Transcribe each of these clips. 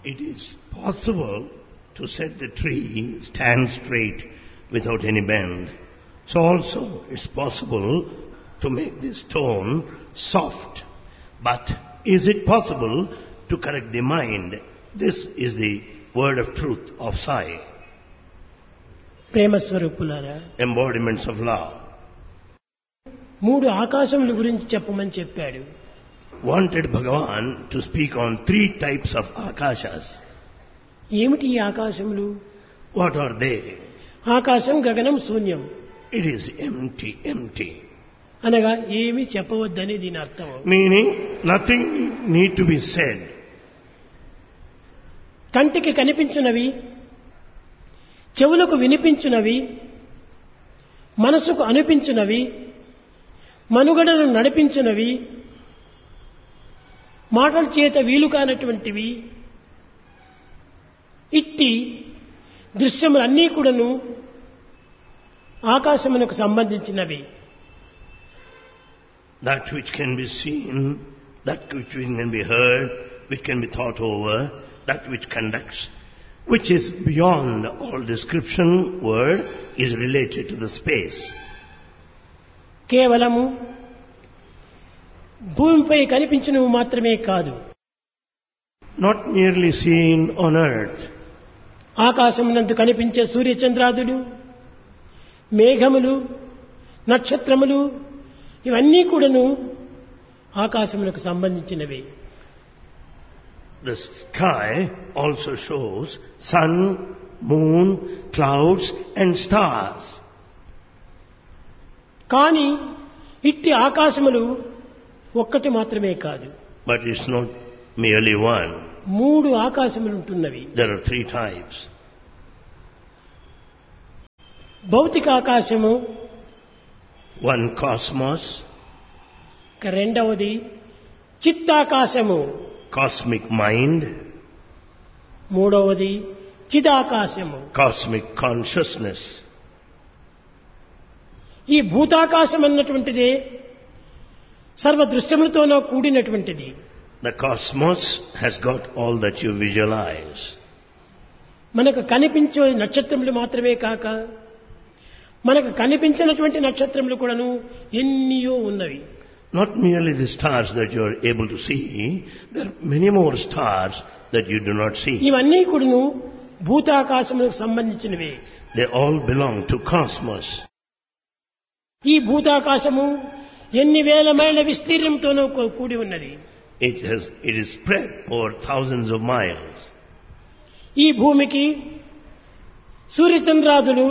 It is possible to set the tree stand straight without any bend. So also it's possible to make the stone soft. But is it possible to correct the mind? This is the word of truth of Sai. ప్రేమ స్వరూపులారా, Embodiments of love. 3 ఆకాశముల గురించి చెప్పమని చెప్పాడు. Wanted Bhagavan to speak on 3 types of akashas. ఏమిటి ఈ ఆకాశములు? What are they? ఆకాశం గగనం శూన్యం It is empty. అనగా ఏమీ చెప్పవద్దని దీని అర్థం. Meaning nothing need to be said. కంటికి కనిపించునవి, చెవులకు వినిపించునవి, మనసుకు అనిపించునవి, మనుగడను నడిపించునవి, మాటల చేత వీలు కానటువంటివి, ఇట్టి దృశ్యములన్నీ కూడాను ఆకాశమునకు సంబంధించినవి. That which can be seen, that which can be heard, which can be thought over, that which conducts, which is beyond all description word, is related to the space. కేవలము భూమిపై కనిపించినవి మాత్రమే కాదు, Not merely seen on earth. ఆకాశమునందు కనిపించే సూర్యచంద్రాదులు, మేఘములు, నక్షత్రములు ఇవన్నీ కూడాను ఆకాశమునకు సంబంధించినవి. The sky also shows sun, moon, clouds and stars. కానీ ఇట్టి ఆకాశములు ఒక్కటి మాత్రమే కాదు, But it's not merely one. 3 ఆకాశములు ఉంటున్నవి. There are 3 types. భౌతిక ఆకాశము, One cosmos, రెండవది చిత్తాకాశము, cosmic mind, మూడవది చిదాకాశము. cosmic consciousness. ఈ భూతాకాశం అన్నటువంటిదే సర్వదృశ్యములతోనూ కూడినటువంటిది. The cosmos has got all that you visualize. మనకు కనిపించే నక్షత్రములు మాత్రమే కాక మనకు కనిపించినటువంటి నక్షత్రములు కూడాను ఎన్నియో ఉన్నవి. Not merely the stars that you are able to see, there are many more stars that you do not see. ఇవన్నీ కూడాను భూతాకాశములకు సంబంధించినవే. They all belong to cosmos. ఈ భూతాకాశము ఎన్ని వేల మైళ్ళ విస్తీర్ణంతోనూ కూడి ఉన్నది. It is spread over thousands of miles. ఈ భూమికి సూర్యచంద్రాదులు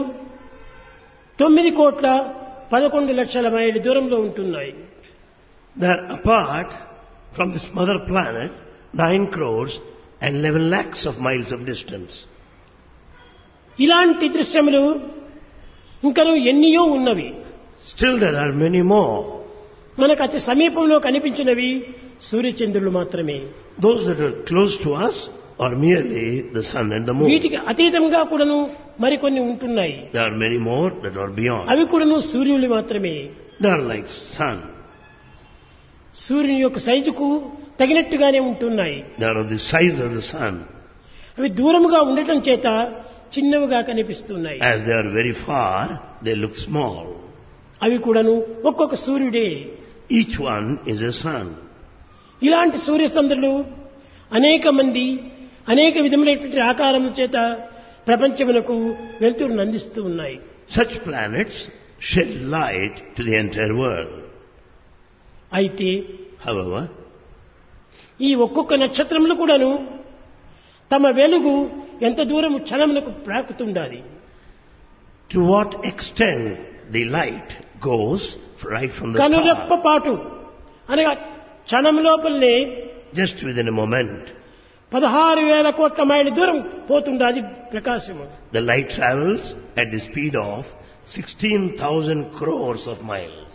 9,11,00,000 మైళ్ళ దూరంలో ఉంటున్నాయి. They are apart from this mother planet 9 crores and 11 lakhs of miles of distance. ఇలాంటి దృశ్యములు ఇంకనూ ఎన్నియో ఉన్నవి. Still there are many more. మనకు అతి సమీపంలో కనిపించినవి సూర్యచంద్రులు మాత్రమే. Those that are close to us are merely the sun and the moon. వీటికి అతీతంగా కూడాను మరికొన్ని ఉంటున్నాయి. There are many more that are beyond. అవి కూడాను సూర్యులు మాత్రమే. They are like sun. సూర్యుని యొక్క సైజుకు తగినట్టుగానే ఉంటున్నాయి. They are of the size of the sun. అవి దూరముగా ఉండటం చేత చిన్నవిగా కనిపిస్తున్నాయి. As they are very far, they look small. అవి కూడాను ఒక్కొక్క సూర్యుడే. Each one is a sun. ఇలాంటి సూర్యచంద్రులు అనేక మంది అనేక విధములైనటువంటి ఆకారము చేత ప్రపంచమునకు వెలుతురును అందిస్తూ ఉన్నాయి. Such planets shed light to the entire world. అయితే However, ఈ ఒక్కొక్క నక్షత్రములు కూడాను తమ వెలుగు ఎంత దూరము క్షణమునకు ప్రాకుతుండాలి. to what extent the light goes right from the కనురెప్ప star, పాటు అనగా క్షణం లోపలనే just within a moment. 16,000 కోట్ల మైళ్ళ దూరం పోతుండాలి ప్రకాశము. The light travels at the speed of 16,000 crores of miles.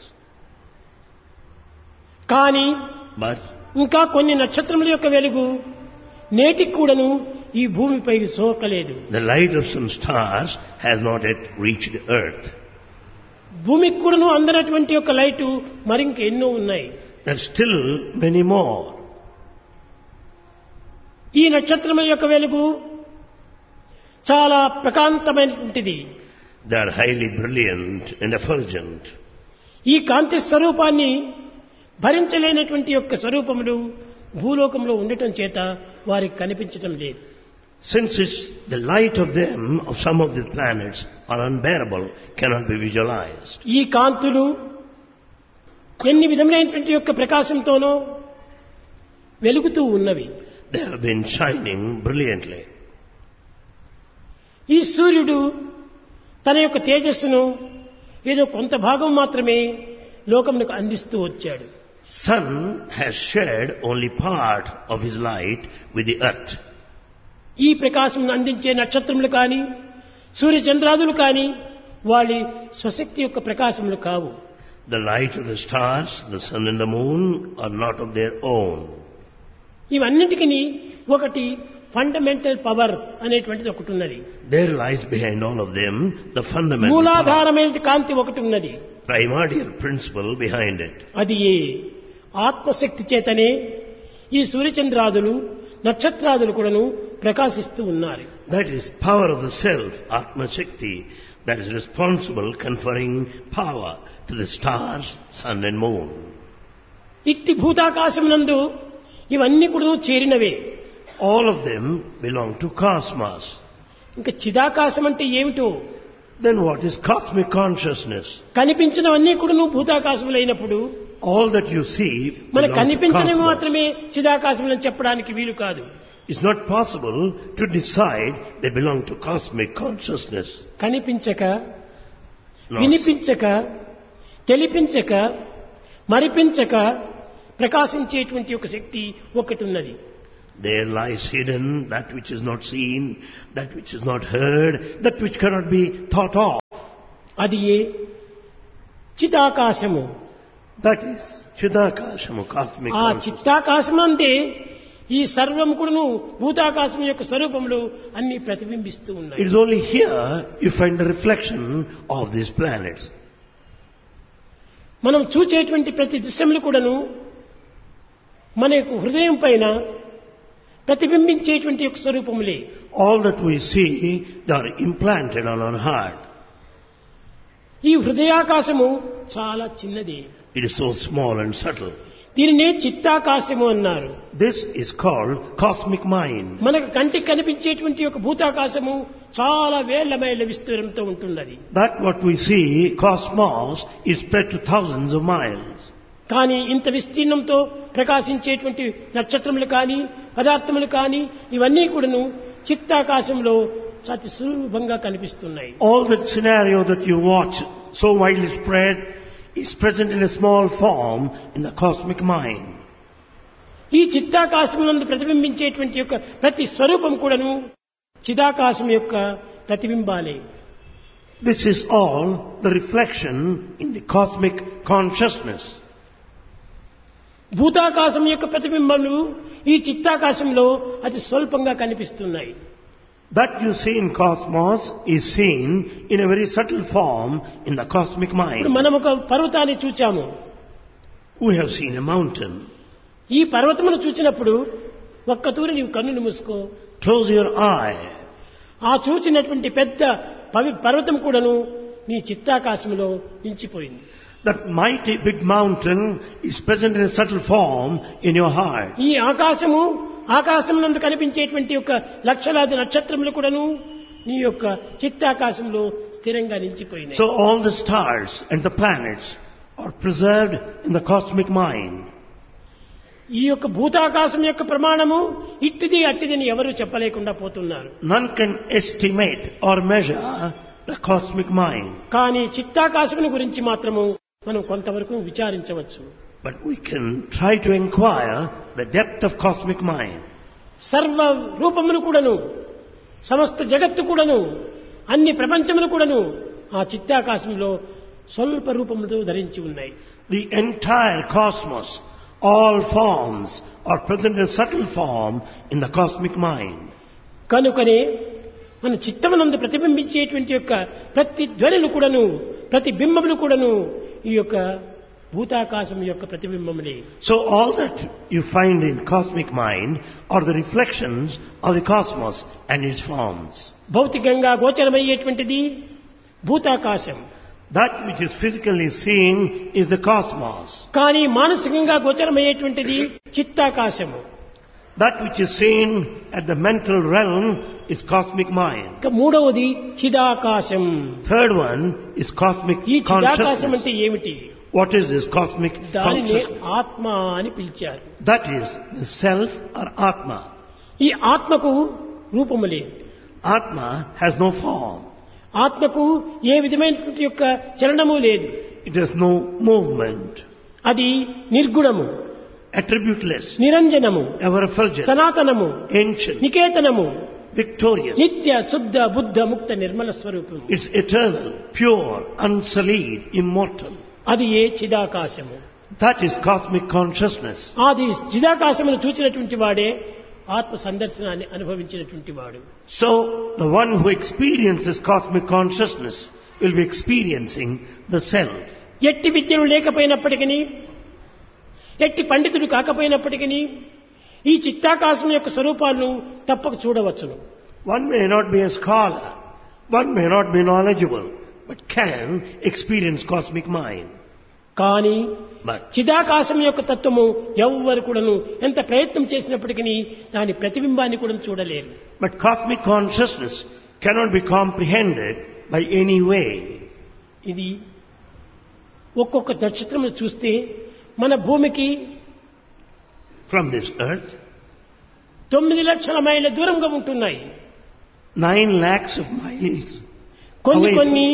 కానీ But ఇంకా కొన్ని నక్షత్రముల యొక్క వెలుగు నేటికి కూడాను ఈ భూమిపై సోకలేదు. the light of some stars has not yet reached earth. భూమికి కూడాను అందనటువంటి యొక్క లైటు మరింక ఎన్నో ఉన్నాయి. There are still many more. ఈ నక్షత్రముల యొక్క వెలుగు చాలా ప్రకాంతమైనటువంటిది. They are highly brilliant and effulgent. ఈ కాంతి స్వరూపాన్ని భరించలేనటువంటి యొక్క స్వరూపములు భూలోకంలో ఉండటం చేత వారికి కనిపించటం లేదు. Since the light of them, of some of the planets, are unbearable, cannot be visualized. ఈ కాంతులు ఎన్ని విధములైనటువంటి యొక్క ప్రకాశంతోనో వెలుగుతూ ఉన్నవి. They have been shining brilliantly. ఈ సూర్యుడు తన యొక్క తేజస్సును ఏదో కొంత భాగం మాత్రమే లోకమునకు అందిస్తూ వచ్చాడు. Sun has shared only part of his light with the earth. ఈ ప్రకాశం అందించే నక్షత్రములు కానీ సూర్యచంద్రాదులు కానీ వాళ్ళ స్వశక్తి యొక్క ప్రకాశములు కావు. The light of the stars, the sun and the moon are not of their own. ఇవన్నిటికీ ఒకటి ఫండమెంటల్ పవర్ అనేటువంటిది ఒకటి ఉన్నది. There lies behind all of them the fundamental power, మూలాధారమైన కాంతి ఒకటి ఉన్నది. primordial principle behind it. అది ఏ ఆత్మశక్తి చేతనే ఈ సూర్యచంద్రాదులు నక్షత్రాదులు కూడాను ప్రకాశిస్తూ ఉన్నారు. That is power of the self, Atma Shakti, that is responsible, conferring power to the stars, sun and moon. ఇట్టి భూతాకాశమునందు ఇవన్నీ కూడా చేరినవే. All of them belong to cosmos. ఇంకా చిదాకాశం అంటే ఏమిటో? Then what is cosmic consciousness? కనిపించినవన్నీ కూడా భూతాకాశములైనప్పుడు All that you see మన belong to కనిపించినవి cosmos. మాత్రమే చిదాకాశములని చెప్పడానికి వీలు కాదు. It's not possible to decide they belong to cosmic consciousness. కనిపించక No. వినిపించక తెలిపించక మరిపించక ప్రకాశించేటువంటి ఒక శక్తి ఒకటి ఉన్నది. There lies hidden that which is not seen, that which is not heard, that which cannot be thought of. అది ఏ చిదాకాశము. That is Chidakashamu, cosmic ఆ consciousness. చిత్తాకాశం అంటే ఈ సర్వం కూడాను భూతాకాశం యొక్క స్వరూపములు అన్ని ప్రతిబింబిస్తూ It ఉన్నాయి. is only here you find the reflection of these planets. మనం చూచేటువంటి ప్రతి దృశ్యములు కూడాను మన యొక్క హృదయం పైన ప్రతిబింబించేటువంటి యొక్క స్వరూపములే. All that we see, they are implanted on our heart. ఈ హృదయాకాశము చాలా చిన్నది. It is so small and subtle. దీనినే చిత్తాకాశము అన్నారు. This is called cosmic mind. మనకు కంటికి కనిపించేటువంటి ఒక భూతాకాశము చాలా వేల మైళ్ళ విస్తీర్ణంతో ఉంటున్నది. That what we see, cosmos, is spread to thousands of miles. కానీ ఇంత విస్తీర్ణంతో ప్రకాశించేటువంటి నక్షత్రములు కానీ పదార్థములు కానీ ఇవన్నీ కూడాను చిత్తాకాశంలో అతి సులభంగా కనిపిస్తున్నాయి. All that scenario that you watch, so widely spread, is present in a small form in the cosmic mind. ఈ చిత్తాకాశమునందు ప్రతిబింబించేటువంటి యొక్క ప్రతి స్వరూపం కూడాను చిదాకాశం యొక్క ప్రతిబింబాలే. This is all the reflection in the cosmic consciousness. భూతాకాశం యొక్క ప్రతిబింబాలు ఈ చిత్తాకాశంలో అతి స్వల్పంగా కనిపిస్తున్నాయి. That you see in cosmos is seen in a very subtle form in the cosmic ఇప్పుడు mind. మనం ఒక పర్వతాన్ని చూచాము. We have seen a mountain. ఈ పర్వతమును చూచినప్పుడు ఒక్కతూరి నీవు కన్నులు మూసుకో. Close your eye. ఆ చూచినటువంటి పెద్ద పర్వతం కూడాను నీ చిత్తాకాశంలో నిలిచిపోయింది. That mighty big mountain is present in a subtle form in your heart. ఈ ఆకాశమునందు కనిపించేటువంటి యొక్క లక్షలాది నక్షత్రములు కూడాను నీ యొక్క చిత్తాకాశంలో స్థిరంగా నిలిచిపోయినాయి. So all the stars and the planets are preserved in the cosmic mind. ఈ యొక్క భూతాకాశం యొక్క ప్రమాణము ఇట్టిది అట్టిదని ఎవరు చెప్పలేకుండా పోతున్నారు. None can estimate or measure the cosmic mind. కానీ చిత్తాకాశమును గురించి మాత్రము మనం కొంతవరకు విచారించవచ్చు. But we can try to inquire the depth of cosmic mind. సర్వ రూపములు కూడాను సమస్త జగత్తు కూడాను అన్ని ప్రపంచములు కూడాను ఆ చిత్తాకాశంలో స్వల్ప రూపముతో ధరించి ఉన్నాయి. The entire cosmos, all forms are present in subtle form in the cosmic mind. కనుకనే మన చిత్తమునందు ప్రతిబింబించేటువంటి యొక్క ప్రతి ధ్వనులు కూడాను ప్రతి బింబములు కూడాను ఈ యొక్క భూతాకాశం యొక్క ప్రతిబింబములే. So all that you find in cosmic mind are the reflections of the cosmos and its forms. భౌతికంగా గోచరమయ్యేటువంటిది భూతాకాశం. That which is physically seen is the cosmos. కానీ మానసికంగా గోచరమయ్యేటువంటిది చిత్తాకాశము. That which is seen at the mental realm is cosmic mind. ఇక మూడవది చిదాకాశం. Third one is cosmic ఈ చిదాకాశం consciousness. అంటే ఏమిటి? What is this cosmic దానిని consciousness? ఆత్మ అని పిలిచారు. That is the self or Atma. ఈ ఆత్మకు రూపము లేదు. Atma has no form. ఆత్మకు ఏ విధమైనటువంటి యొక్క చలనము లేదు. It has no movement. అది నిర్గుణము, Attributeless. నిరంజనము, Ever effulgent. సనాతనము, Ancient. నికేతనము, Victorious. నిత్య శుద్ధ బుద్ధ ముక్త నిర్మల స్వరూపము. It's eternal, pure, unsullied, immortal. అది ఏ చిదాకాశము. That is cosmic consciousness. అది చిదాకాశమును చూసినటువంటి వాడే ఆత్మ సందర్శనాన్ని అనుభవించినటువంటి వాడు. So, the one who experiences cosmic consciousness will be experiencing the self. ఎట్టి విద్యలు లేకపోయినప్పటికీ, ఎట్టి పండితుడు కాకపోయినప్పటికీ ఈ చిత్తాకాశం యొక్క స్వరూపాలను తప్పక చూడవచ్చును. One may not be a scholar, one may not be knowledgeable, but can experience cosmic mind. కానీ But చిదాకాశం యొక్క తత్వము ఎవ్వరు కూడాను ఎంత ప్రయత్నం చేసినప్పటికీ దాని ప్రతిబింబాన్ని కూడా చూడలేరు. cosmic consciousness cannot be comprehended by any way. ఇది ఒక్కొక్క నక్షత్రం చూస్తే మన భూమికి From this earth, 9 లక్షల మైళ్ళ దూరంగా ఉంటున్నాయి. 9 lakhs of miles కొన్ని away. కొన్ని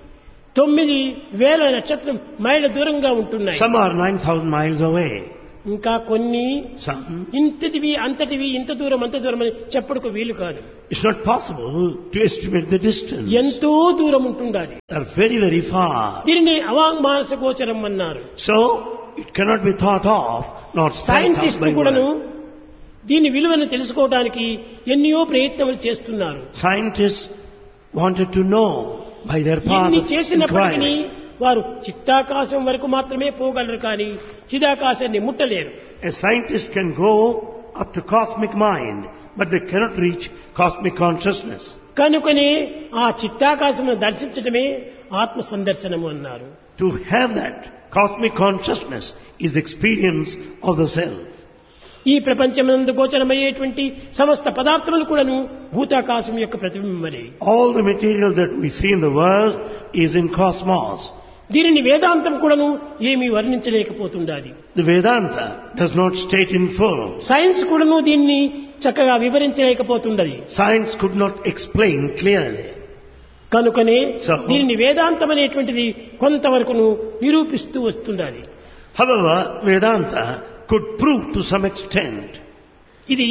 9,000 నక్షత్రం మైళ్ళ దూరంగా ఉంటున్నాయి. Some are 9,000 miles away. ఇంకా కొన్ని Some, ఇంతటివి అంతటివి ఇంత దూరం అంత దూరం అని చెప్పుడుకు వీలు కాదు. it's not possible to estimate the distance. ఎంతో దూరం ఉంటుండాలి. They are very, very far. దీనిని అవాంగ్మానస గోచరం అన్నారు. So, it cannot be thought of, not spelt out scientist by కూడాను word. దీని విలువను తెలుసుకోవడానికి ఎన్నో ప్రయత్నాలు చేస్తున్నారు. Scientists wanted to know by their path ఇన్ని of చేసినప్పటికీ inquiry. వారు చిత్తాకాశం వరకు మాత్రమే పోగలరు, కానీ చిదాకాశాన్ని ముట్టలేరు. A scientist can go up to cosmic mind, but they cannot reach cosmic consciousness. కనుకనే ఆ చిత్తాకాశమును దర్శించడమే ఆత్మ సందర్శనము అన్నారు. To have that cosmic consciousness is experience of the self. ఈ ప్రపంచమందు గోచరమయ్యేటువంటి సమస్త పదార్థములు కూడాను భూతాకాశం యొక్క ప్రతిబింబమే. All the material that we see in the world is in cosmos. దీనిని వేదాంతం కూడాను ఏమీ వర్ణించలేకపోతుండాలి. The Vedanta does not state in full. Science కూడాను దీన్ని చక్కగా వివరించలేకపోతుండది. Science could not explain clearly. కనుకనే So- దీనిని వేదాంతం అనేటువంటిది కొంతవరకును నిరూపిస్తూ వస్తుండాలి. However, Vedanta could prove to some extent. ఇది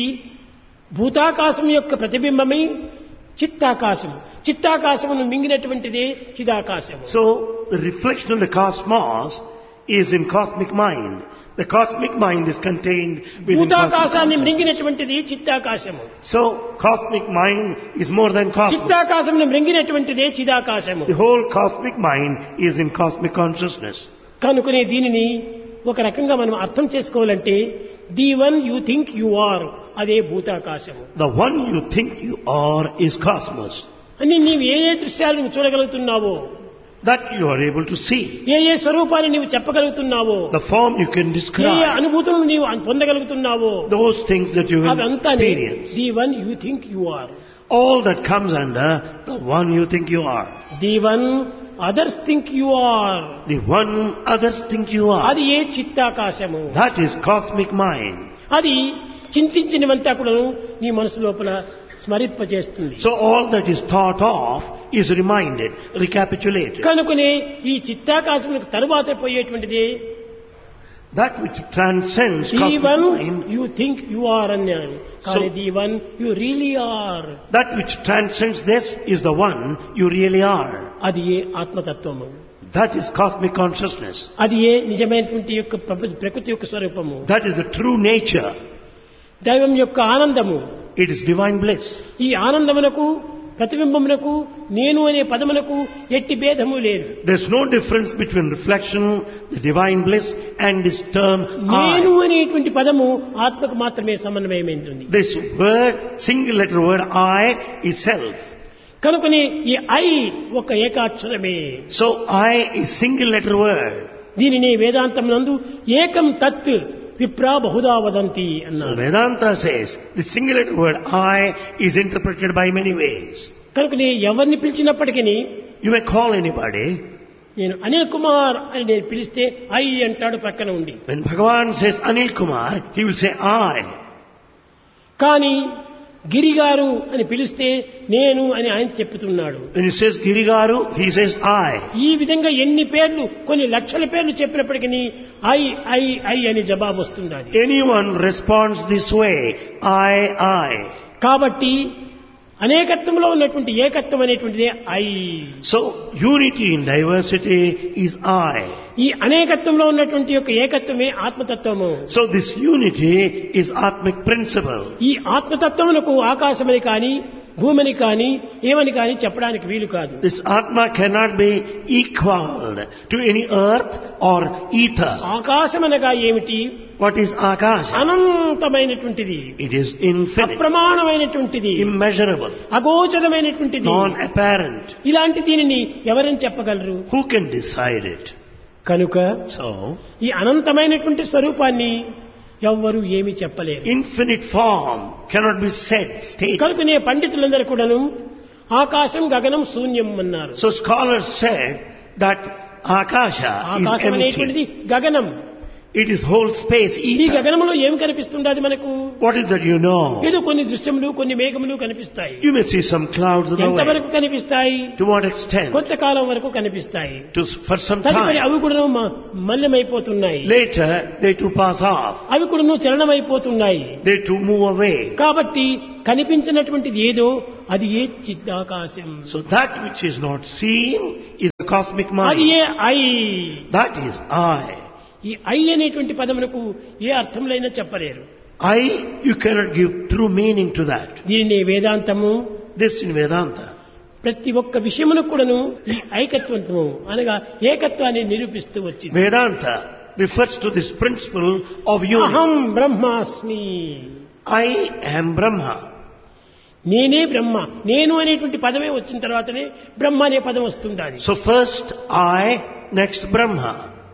భూతాకాశం యొక్క ప్రతిబింబమై చిత్తాకాశము, చిత్తాకాశమును మింగినటువంటిదే చిదాకాశము. So, the reflection of the cosmos is in cosmic mind. The cosmic mind is contained within cosmic భూతాకాశాన్ని consciousness. మృంగినటువంటిది చిత్తాకాశము. So, cosmic mind is more than cosmos. చిత్తాకాశమును మృంగినటువంటిదే చిదాకాశము. The whole cosmic mind is in cosmic consciousness. కనుకనే దీనిని ఒక రకంగా మనం అర్థం చేసుకోవాలంటే the one you think you are, అదే భూతాకాశము. The one you think you are is cosmos. అని నీవు ఏ ఏ దృశ్యాలు నువ్వు చూడగలుగుతున్నావో, That you are able to see. ఏ ఏ స్వరూపాన్ని నీవు చెప్పగలుగుతున్నావో, The form you can A A describe. అనుభూతులను నీవు పొందగలుగుతున్నావో, Those things that you will అదంతా experience. The one you think you are. All that comes under the one you think you are. The one others think you are, The one others think you are. అది ఏ చిత్తాకాశము. That is cosmic mind. అది చింతించినవంతా కూడా నీ మనసు లోపల స్మరింపజేస్తుంది. So all that is thought of is reminded, recapitulated. కనుకనే ఈ చిత్తాకాశములకు తరువాత పోయేటువంటిది That which transcends the cosmic one mind, you think you are అన్నాను. కానీ the one you really are, that which transcends this is the one you really are. అది ఏ ఆత్మతత్వము, That is cosmic consciousness. అది ఏ నిజమైనటువంటి యొక్క ప్రకృతి యొక్క స్వరూపము, That is the true nature. దైవం యొక్క ఆనందము. It is divine bliss. ఈ ఆనందమునకు ప్రతిబింబమునకు నేను అనే పదమునకు ఎట్టి భేదము లేదు. There's no difference between reflection, the divine bliss, and this term నేను I. అనేటువంటి పదము ఆత్మకు మాత్రమే సమన్వయమైంది. This word, single letter word I, is self. కనుకనే ఈ ఐ ఒక ఏకాక్షరమే. So I is single letter word. దీనిని వేదాంతం నందు ఏకం తత్ విప్రా బహుదా వదంతి So అన్నారు. Vedanta says the single letter word I is interpreted by many ways. కనుకనే ఎవరిని పిలిచినప్పటికీ You may call anybody. నేను అనిల్ కుమార్ అని నేను పిలిస్తే ఐ అంటాడు పక్కన ఉండి. When Bhagavan says Anil Kumar, he will say I. కానీ గిరిగారు అని పిలిస్తే నేను అని ఆయన చెప్తున్నాడు. When he says Girigaru, he says I. ఈ విధంగా ఎన్ని పేర్లు కొన్ని లక్షల పేర్లు చెప్పినప్పటికీ ఐ ఐ ఐ అని జవాబు వస్తుంది. Anyone responds this way, I. కాబట్టి అనేకత్వంలో ఉన్నటువంటి ఏకత్వం అనేటువంటిదే I. So unity in diversity is I. ఈ అనేకత్వంలో ఉన్నటువంటి యొక్క ఏకత్వమే ఆత్మతత్వము. So this unity is Atmic principle. ఈ ఆత్మతత్వమునకు ఆకాశమని కానీ భూమిని కానీ ఏమని కానీ చెప్పడానికి వీలు కాదు. This Atma cannot be equaled to any earth or ether. ఆకాశమనగా ఏమిటి? What is Akasha? అనంతమైనటువంటిది, It is infinite, అప్రమాణమైనటువంటిది, immeasurable, అగోచరమైనటువంటిది. non-apparent. ఇలాంటి దీనిని ఎవరని చెప్పగలరు? Who can decide it? కనుక So, ఈ అనంతమైనటువంటి స్వరూపాన్ని ఎవ్వరూ ఏమీ చెప్పలేరు. infinite form cannot be said, stated. కనుకనే పండితులందరూ కూడాను ఆకాశం గగనం శూన్యం అన్నారు. So scholars said that Akasha is ఆకాశం empty. అనేటువంటిది గగనం. It is whole space, ఈ ether. గగనంలో ఏం కనిపిస్తుండది మనకు? What is that you know? ఏదో కొన్ని దృశ్యములు కొన్ని మేఘములు కనిపిస్తాయి. You may see some clouds in the way. ఎంతవరకు కనిపిస్తాయి? To what extent? కొంతకాలం వరకు కనిపిస్తాయి. For some తదుపరి time. అవి కూడా మల్లమైపోతున్నాయి. Later, they too pass off. అవి కూడా చలనమైపోతున్నాయి. They too move away. కాబట్టి కనిపించినటువంటిది ఏదో అది ఏ చిదాకాశం. So that which is not seen is the cosmic అది mind. A I. That is I. ఈ ఐ అనేటువంటి పదమునకు ఏ అర్థములైనా చెప్పలేరు. I, you cannot give true meaning to that. దీనిని వేదాంతము This in Vedanta. ప్రతి ఒక్క విషయమును కూడాను ఈ ఐకత్వము అనగా ఏకత్వాన్ని నిరూపిస్తూ వచ్చింది. Vedanta refers to this principle of అహం unity. బ్రహ్మాస్మి. I am Brahma. నేనే బ్రహ్మ. నేను అనేటువంటి పదమే వచ్చిన తర్వాతనే బ్రహ్మ అనే పదం వస్తుంది. So first I, next Brahma.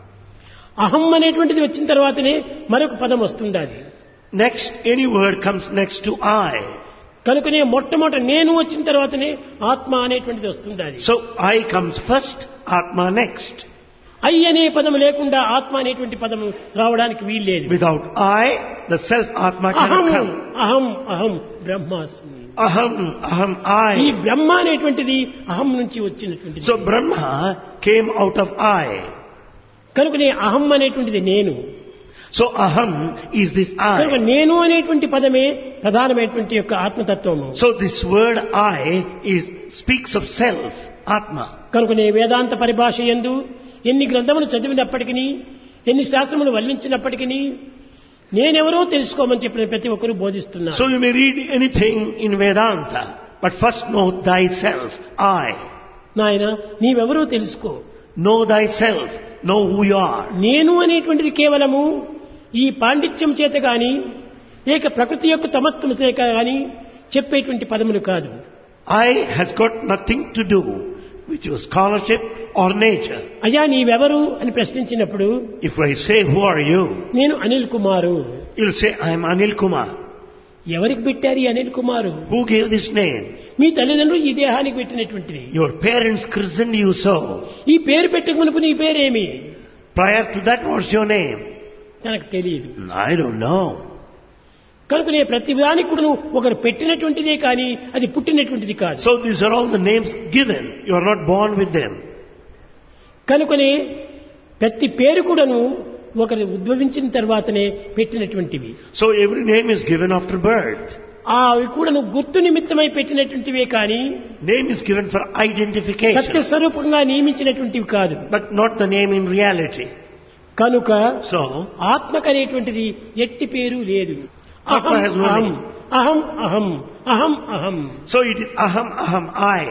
అహం అనేటువంటిది వచ్చిన తర్వాతనే మరొక పదం వస్తుంది. Next, any word comes next to I. కనుకనే మొట్టమొదట నేను వచ్చిన తర్వాతనే ఆత్మ అనేటువంటిది వస్తుంది. So I comes first, Atma next. I అనే పదం లేకుండా ఆత్మ అనేటువంటి పదము రావడానికి వీల్లేదు. Without I, the self Atma అహం cannot come. అహం అహం బ్రహ్మాస్మి. Aham, ఈ I. బ్రహ్మ అనేటువంటిది అహం నుంచి వచ్చినటువంటిది. So Brahma came out of I. కనుకనే అహం అనేటువంటిది నేను. So Aham is this కనుక I. నేను అనేటువంటి పదమే ప్రధానమైనటువంటి యొక్క ఆత్మతత్వము. So this word I speaks of self, Atma. కనుకనే వేదాంత పరిభాష యందు ఎన్ని గ్రంథములు చదివినప్పటికీ ఎన్ని శాస్త్రములు వల్లించినప్పటికీ నేనెవరో తెలుసుకోమని చెప్పిన ప్రతి ఒక్కరూ బోధిస్తున్నారు. So you may read anything in Vedanta, but first know thyself, I. నాయన నీవెవరో తెలుసుకో. Know thyself, know who you are. నేను అనేటువంటిది కేవలము ఈ పాండిత్యం చేత గాని లేక ప్రకృతి యొక్క తమత్వము చేత గాని చెప్పేటువంటి పదములు కాదు. I has got nothing to do with your scholarship or nature. అయ్యా నీవెవరు అని ప్రశ్నించినప్పుడు If I say, who are you? నేను అనిల్ కుమారు. You'll say, I am Anil Kumar. ఎవరికి పెట్టారు ఈ అనిల్ కుమారు? Who gave this name? మీ తల్లిదండ్రులు ఈ దేహానికి పెట్టినటువంటిది. Your parents christened you so. ఈ పేరు పెట్టక మునుపు నీ పేరేమి? Prior to that, what's your name? నాకు తెలియదు. I don't know. కనుక నేను ప్రతి దానికి కూడా ఒకరు పెట్టినటువంటిదే కానీ అది పుట్టినటువంటిది కాదు. So these are all the names given. You are not born with them. కనుకనే ప్రతి పేరు కూడాను ఒకరు ఉద్భవించిన తర్వాతనే పెట్టినటువంటివి. So every name is given after birth. అవి కూడాను గుర్తు నిమిత్తమై పెట్టినటువంటివే కానీ Name is given for Satya identification, స్వరూపంగా నియమించినటువంటివి కాదు. but not the name in reality. కనుక So ఆత్మకనేటువంటిది ఎట్టి పేరు లేదు. ఆత్మ has no అహం name. అహం అహం అహం అహం. So it is aham, aham, I.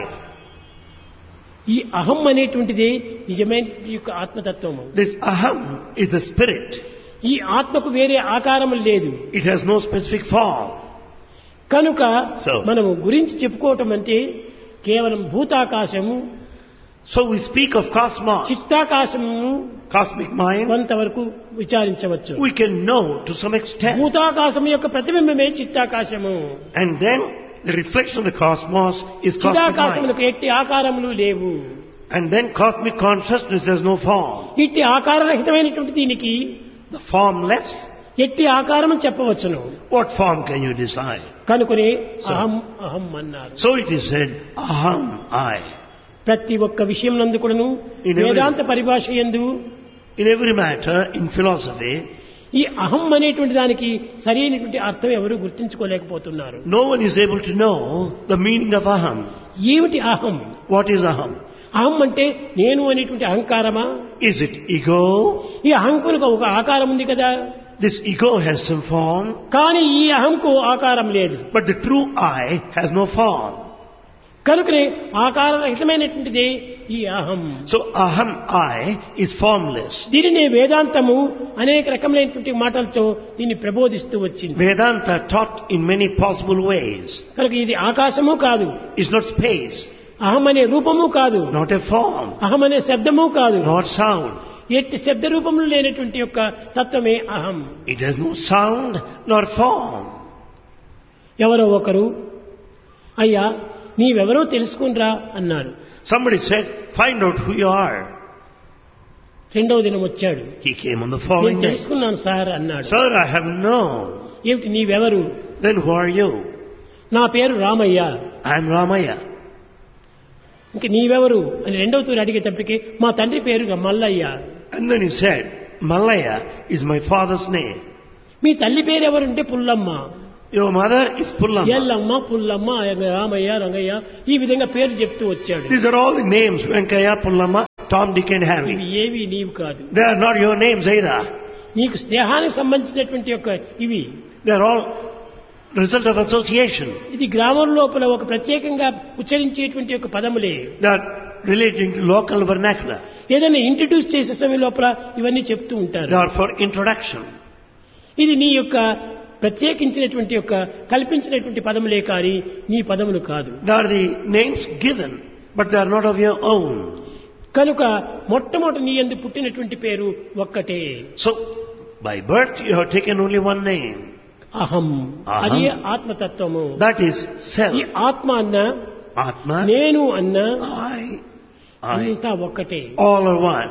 ఈ అహం అనేటువంటిది నిజమైన యొక్క ఆత్మతత్వము. This aham is the spirit. ఈ ఆత్మకు వేరే ఆకారము లేదు. It has no specific form. కనుక So. మనము గురించి చెప్పుకోవటం అంటే కేవలం భూతాకాశము, So we speak of cosmos, చిత్తాకాశము cosmic mind. కొంతవరకు విచారించవచ్చు. We can know to some extent. భూతాకాశం యొక్క ప్రతిబింబమే చిత్తాకాశము. And then the reflection of the cosmos is cosmic mind. చిదాకాశములకు ఎట్టి ఆకారములు లేవు. And then cosmic consciousness has no form. ఇట్టి ఆకారరహితమైనటువంటి దీనికి The formless, ఎట్టి ఆకారము చెప్పవచ్చును. what form can you decide? కనుకనే అహం అహం అన్నారు. So it is said, aham, I. ప్రతి ఒక్క విషయం నందు కూడాను In every- వేదాంత పరిభాష యందు In every matter, in philosophy, ఈ అహం అనేటువంటి దానికి సరైనటువంటి అర్థం ఎవరు గుర్తించుకోలేకపోతున్నారు. no one is able to know the meaning of aham. ఏమిటి అహం? What is aham? అహం అంటే నేను అనేటువంటి అహంకారమా? Is it ego? ఈ అహంకులకు ఒక ఆకారం ఉంది కదా, This ego has some form, కానీ ఈ అహంకు ఆకారం లేదు. but the true I has no form. కనుకనే ఆకారరహితమైనటువంటిదే ఈ అహం. So aham, I, is formless. దీనినే వేదాంతము అనేక రకములైనటువంటి మాటలతో దీన్ని ప్రబోధిస్తూ వచ్చింది. Vedanta taught in many possible ways. కనుక ఇది ఆకాశము కాదు, It's not space, అహం అనే రూపము కాదు, not a form, అహం అనే శబ్దము కాదు. not sound. ఎట్టి శబ్ద రూపములు లేనటువంటి యొక్క తత్వమే అహం. It has no sound nor form. ఎవరో ఒకరు అయ్యా నీవెవరో తెలుసుకునిరా అన్నారు. Somebody said, find out who you are. రెండవ దినం వచ్చాడు. He came on the నేను following day. తెలుసుకున్నాను సార్ అన్నాడు. Sir, I have known. ఏమిటి నీవెవరు? Then who are you? నా పేరు రామయ్య. I am Ramaya. ఇంక నీవెవరు అని రెండవ తూరి అడిగేటప్పటికి మా తండ్రి పేరు Mallayya. And then he said, Malaya is my father's name. మీ తల్లి పేరు ఎవరంటే Pullamma. Your mother is Pullamma. Yellamma Pullamma Ramayya Rangayya ఈ విధంగా పేరు చెప్తూ వచ్చాడు. These are all the names, Venkaya, Pullamma, Tom, Dick and ఇవి Harry. ఏవి నీవు కాదు. They are not your names either. నీకు స్నేహానికి సంబంధించినటువంటి యొక్క ఇవి. They are all result of association. ఇది గ్రామం లోపల ఒక ప్రత్యేకంగా ఉచ్చరించేటువంటి యొక్క పదములే. They are relating to local vernacular. ఏదైనా ఇంట్రడ్యూస్ చేసే సమయం లోపల ఇవన్నీ చెప్తూ ఉంటారు. They are for introduction. ఇది నీ యొక్క ప్రత్యేకించినటువంటి యొక్క కల్పించినటువంటి పదములే కానీ నీ పదములు కాదు. They are the names given, but they are not of your own. కనుక మొట్టమొదటి నీ యందు పుట్టినటువంటి పేరు ఒక్కటే. So, by birth you have taken only one name. అహం. అహం. అది ఆత్మతత్వము. That is self. ఈ ఆత్మ అన్న Atma, నేను అన్న I, అంతా ఒక్కటే. all are one.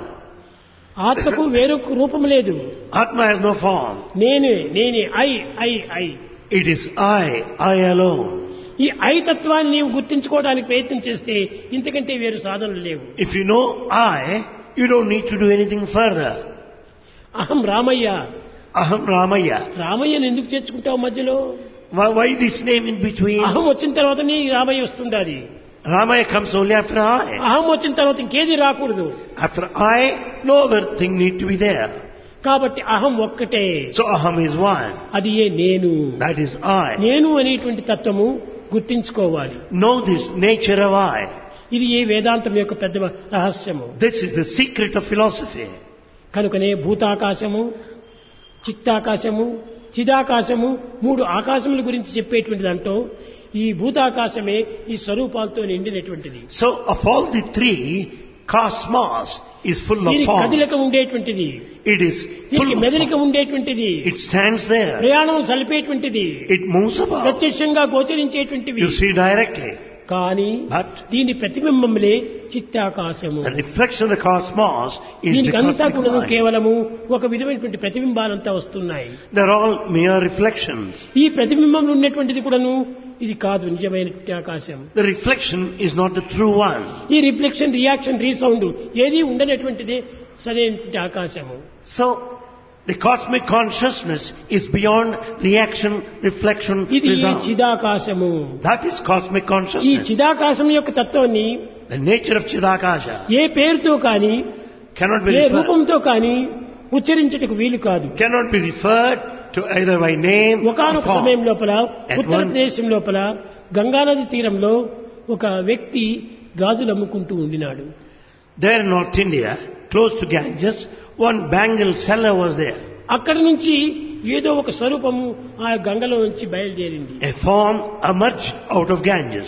ఆత్మకు వేరొక రూపం లేదు. Atma has no form. నేనే నేనే I I I. It is I alone. ఈ ఐ తత్వాన్ని నీవు గుర్తించుకోవడానికి ప్రయత్నం చేస్తే ఇంతకంటే వేరు సాధనలు లేవు. If you know I, you don't need to do anything further. అహం రామయ్య. Aham Ramaya. రామయ్యను ఎందుకు చేర్చుకుంటావు మధ్యలో? Why this name in between? అహం వచ్చిన తర్వాత నీ Ramayya వస్తుండాలి. Ramaya comes only after I. అహం వచ్చిన తర్వాత ఇంకేది రాకూడదు. After I, no other thing need to be there. కాబట్టి అహం ఒక్కటే. So Aham is one. అది ఏ నేను. That is I. నేను అనేటువంటి తత్వము గుర్తించుకోవాలి. Know this nature of I. ఇది ఏ వేదాంతం యొక్క పెద్ద రహస్యము. This is the secret of philosophy. కనుకనే భూతాకాశము, చిత్తాకాశము, చిదాకాశము, మూడు ఆకాశముల గురించి చెప్పేటువంటి దాంట్లో ఈ భూతాకాశమే ఈ స్వరూపాలతో నిండినటువంటిది. So of all the three, cosmos is full of దీనికి forms. కదలిక ఉండేటువంటిది, It is full దీనికి of మెదలిక forms. ఉండేటువంటిది, It stands there. ప్రయాణం సలిపేటువంటిది, It moves about. ప్రత్యక్షంగా గోచరించేటువంటివి. You see directly. కానీ But దీని ప్రతిబింబములే చిత్తాకాశము. the reflection of the cosmos is the దీనికంతా cosmic కూడా mind. కేవలము ఒక విధమైనటువంటి ప్రతిబింబాలంతా వస్తున్నాయి. They're all mere reflections. ఈ ప్రతిబింబంలో ఉన్నటువంటిది కూడాను ఇది కాదు నిజమైనటువంటి ఆకాశం. The reflection is not the true one. ఈ రిఫ్లెక్షన్, రియాక్షన్, రీసౌండ్ ఏది ఉండనటువంటిదే సరైనటువంటి ఆకాశము. So, the cosmic consciousness is beyond reaction, reflection, ఇది ఈ resound. చిదాకాశము. That is cosmic ఈ consciousness. చిదాకాశం యొక్క తత్వాన్ని The nature of Chidakasha ఏ పేరుతో కానీ cannot be ఏ referred, రూపంతో కానీ ఉచ్చరించుటకు వీలు కాదు. cannot be referred to either by name or ఒకనొక form. సమయం లోపల At ఉత్తరప్రదేశం లోపల గంగానది తీరంలో ఒక వ్యక్తి గాజులు అమ్ముకుంటూ ఉండినాడు. There in North India, close to Ganges, one bangle seller was there. అక్కడి నుంచి ఏదో ఒక స్వరూపము ఆ గంగలో నుంచి బయలుదేరింది. A form emerged out of Ganges.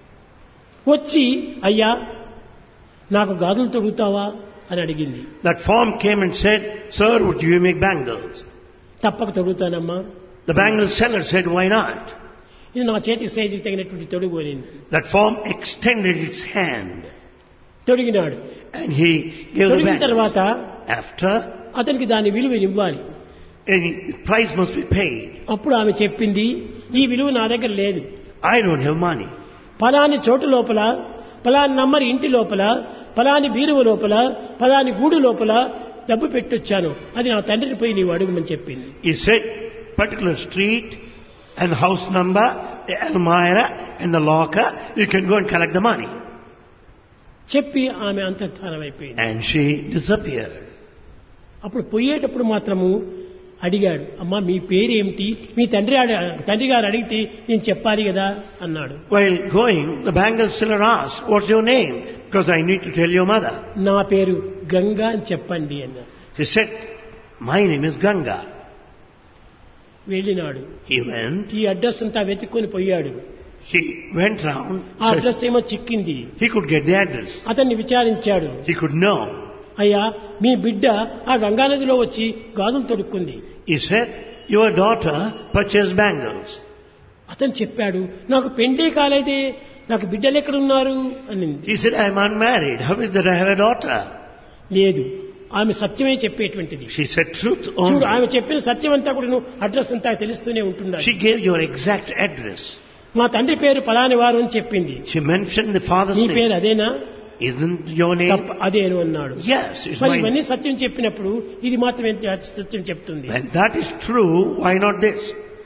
వచ్చి అయ్యా నాకు గాజులు తొడుగుతావా అని అడిగింది. That form came and said, "Sir, would you make bangles?" తప్పక తొడుగుతానమ్మా. The bangle seller said, "Why not?" ఇది నా చేతికి సైజు తగినటువంటి తొడుగు అనింది. That form extended its hand తొడిగినాడు. and he gave the తొడిగిన bangle. తర్వాత After, అతనికి దాని విలువ ఇవ్వాలి. any price must be paid. అప్పుడు ఆమె చెప్పింది, ఈ విలువ నా దగ్గర లేదు. I don't have money. ఫలాని చోటు లోపల, ఫలాని నంబర్ ఇంటి లోపల, ఫలాని బీరువ లోపల, ఫలాని గూడు లోపల డబ్బు పెట్టొచ్చాను, అది నా తండ్రిని పోయి నీవు అడుగుమని చెప్పింది. He said, particular street and house number, the almirah and the locker, you can go and collect the money. చెప్పి ఆమె అంతర్ధానం అయిపోయింది. And she disappeared. అప్పుడు పోయేటప్పుడు మాత్రము అడిగాడు, అమ్మా మీ పేరేమిటి, మీ తండ్రి గారు అడిగితే నేను చెప్పాలి కదా అన్నాడు. While going, the bangle seller asked, "What's your name? Because I need to tell your mother." నా పేరు గంగా అని చెప్పండి అన్నాడు. She said, "My name is Ganga." వెళ్ళినాడు. He went. ఈ అడ్రస్ అంతా వెతుక్కొని పోయాడు. He went round. ఆ అడ్రస్ ఏమో చిక్కింది. He could get the address. అతన్ని విచారించాడు. He could know. అయ్యా మీ బిడ్డ ఆ గంగానదిలో వచ్చి గాజులు తొడుక్కుంది. He said, "Your daughter purchased bangles." అతను చెప్పాడు, నాకు పెండే కాలేదే, నాకు బిడ్డలు ఎక్కడున్నారు అని. He said, "I am unmarried. How is that I have a daughter?" లేదు, ఆమె సత్యమే చెప్పేటువంటిది. She said truth చూడు, only. ఆమె చెప్పిన సత్యం అంతా కూడా అడ్రస్ అంతా తెలుస్తూనే ఉంటున్నాడు. She gave your exact address. మా తండ్రి పేరు పలాని వారు అని చెప్పింది. She mentioned the father's నీ name. పేరు అదేనా? Isn't your name? అదేను అన్నాడు. Yes, it's మరి mine. ఇవన్నీ సత్యం చెప్పినప్పుడు ఇది మాత్రం సత్యం చెప్తుంది. When that is true, why not this?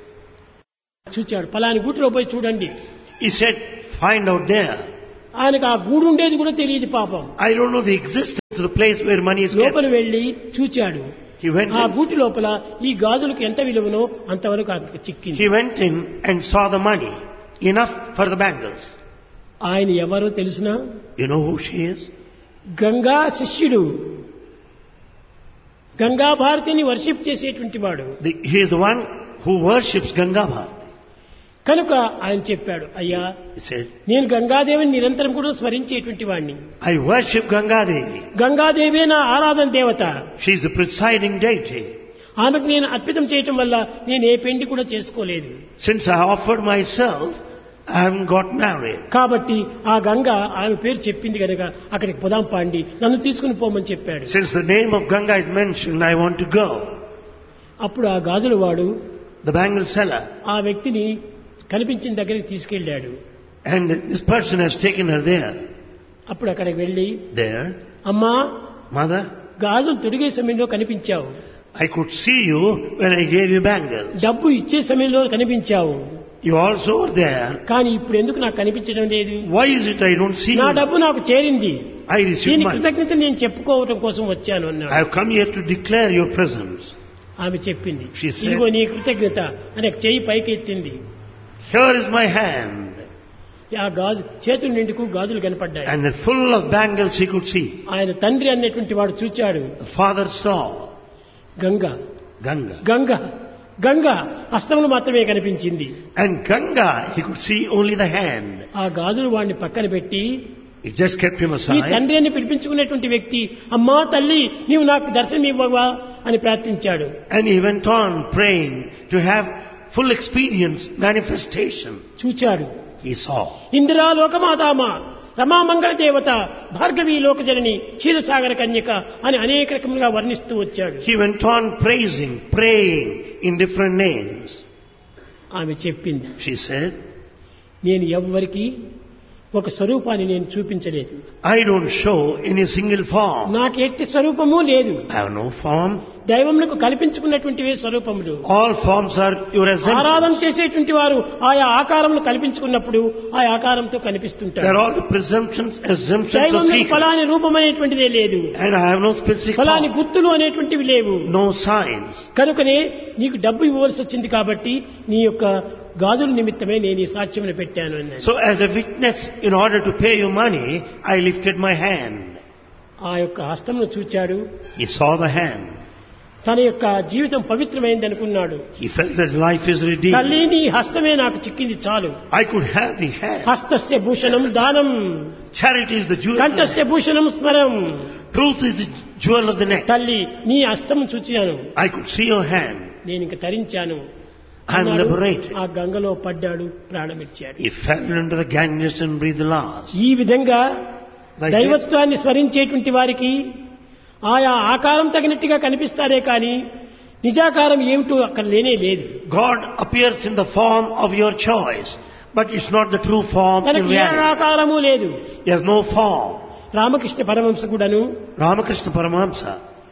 చూచాడు, పలాని గూటిలో పోయి చూడండి. He said, "Find out there." ఆయనకు ఆ గూడు ఉండేది కూడా తెలియదు పాపం. I don't know the existence of the place where money is kept. లోపల వెళ్లి చూచాడు. He went ఆ in. గూటి లోపల ఈ గాజులకు ఎంత విలువనో అంతవరకు ఆయనకు చిక్కింది. He went in and saw the money, enough for the bangles. ఆయన ఎవరో తెలుసునా? You know who she is? Ganga శిష్యుడు, గంగా భారతిని వర్షిప్ చేసేటువంటి వాడు. He is the one who worships Ganga Bharati. కనుక ఆయన చెప్పాడు, అయ్యా He said, నేను గంగాదేవిని నిరంతరం కూడా స్మరించేటువంటి వాడిని. "I worship Ganga Devi. గంగాదేవే నా ఆరాధన దేవత. She is the presiding deity. ఆమెకు నేను అర్పితం చేయటం వల్ల నేను ఏ పెండి కూడా చేసుకోలేదు. Since I offered myself, I haven't got married. కాబట్టి ఆ గంగ ఆమె పేరు చెప్పింది కనుక అక్కడికి పొదాం పాండి, నన్ను తీసుకుని పోమని చెప్పాడు. Since the name of Ganga is mentioned, I want to go." అప్పుడు ఆ గాజుల వాడు The bangle seller. ఆ వ్యక్తిని కనిపించిన దగ్గరికి తీసుకెళ్ళాడు. And this person has taken her there. అప్పుడు అక్కడికి వెళ్ళి, There, అమ్మా "Mother, గాజులు తొడిగే సమయంలో కనిపించావు, I could see you when I gave you bangles. డబ్బు ఇచ్చే సమయంలో కనిపించావు, You also were there. కానీ ఇప్పుడు ఎందుకు నాకు కనిపించడం లేదు? Why is it I don't see నా you? డబ్బు నాకు చేరింది, I received దీని money. కృతజ్ఞత నేను చెప్పుకోవడం కోసం వచ్చాను I అన్నాడు. have come here to declare your presence." ఆమె చెప్పింది, She said, ఇదిగో నీ కృతజ్ఞత అని చెయ్యి పైకి ఎత్తింది. "Here is my hand." ఆ గాజు చేతుల నిండుకు గాజులు కనపడ్డాయి. And then full of bangles he could see. ఆయన తండ్రి అన్నటువంటి వాడు చూచాడు, The father saw Ganga Ganga. Ganga Ganga హస్తములు మాత్రమే కనిపించింది. And Ganga, he could see only the hand. ఆ గాజులు వాడిని పక్కన పెట్టి, He just kept him ఈ aside. తండ్రి అని పిలిపించుకునేటువంటి వ్యక్తి, అమ్మా తల్లి నీవు నాకు దర్శనం ఇవ్వవా అని ప్రార్థించాడు. And he went on praying to have full experience, manifestation. చూచాడు, He saw. ఇందిరా లోకమాతామ, రమా మంగళ దేవత, భార్గవి లోకజనని, క్షీరసాగర కన్యక అని అనేక రకములుగా వర్ణిస్తూ వచ్చాడు. He went on praising, praying in different names. ఆమె చెప్పింది, She said, నేను ఎవ్వరికి ఒక స్వరూపాన్ని నేను చూపించలేదు. I don't show any single form. నాకు ఎట్టి స్వరూపము లేదు. I have no form. దైవములకు కల్పించుకున్నటువంటివే స్వరూపములు. All forms are your essence. ఆరాధన చేసేటువంటి వారు ఆయా ఆకారములు కల్పించుకున్నప్పుడు ఆ ఆకారంతో కనిపిస్తుంటారు. There are all the presumptions, assumptions of దైవములకు seeker. ఫలాని రూపం అనేటువంటిదే లేదు. And I have no specific ఫలాని form. గుర్తులు అనేటువంటివి లేవు. No signs. కనుకనే నీకు డబ్బు ఇవ్వాల్సి వచ్చింది కాబట్టి నీ యొక్క గాజుల నిమిత్తమే నేను ఈ సాక్ష్యమును పెట్టాను అన్నాడు. So as a witness, in order to pay you money, I lifted my hand. ఆ యొక్క హస్తమును చూచాడు. He saw the hand. తన యొక్క జీవితం పవిత్రమైంది అనుకున్నాడు. He felt that life is redeemed. తల్లి నీ హస్తమే నాకు చిక్కింది చాలు. I could have the hand. హస్తస్య Bhushanam దానం, Charity is the jewel of the కంఠస్య neck. Bhushanam స్మరం. Truth is the jewel of the neck. తల్లి నీ హస్తము చూచాను, I could see your hand. నేను ఇంక తరించాను. I am అన్నాడు. liberated. ఆ గంగలో పడ్డాడు, ప్రాణమిచ్చాడు. He fell into the Ganges and breathed the last. ఈ విధంగా Like this, దైవత్వాన్ని స్మరించేటువంటి వారికి ఆయా ఆకారం తగినట్టుగా కనిపిస్తారే కానీ నిజాకారం ఏమిటో అక్కడ లేనే లేదు. God appears in the form of your choice, but it's not the true form in తనకి ఏ reality. ఆకారము లేదు. He has no form. Ramakrishna Paramahamsa కూడాను Ramakrishna Paramahamsa